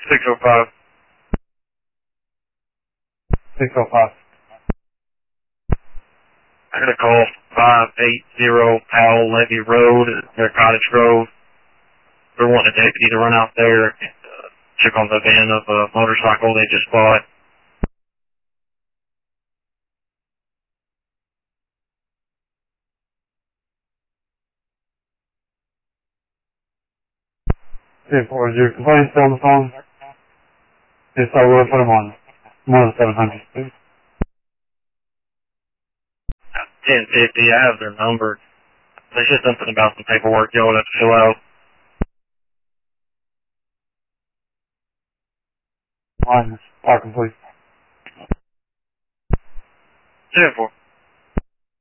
605. 605. I got a call 580 Powell Levy Road, near Cottage Grove. They're wanting a deputy to run out there and check on the van of a motorcycle they just bought. Is your complaint still on the phone? If so, we'll put them on more than 700, please. 1050, I have their number. There's just something about some paperwork y'all would have to fill out. Line is talking, please. 10-4.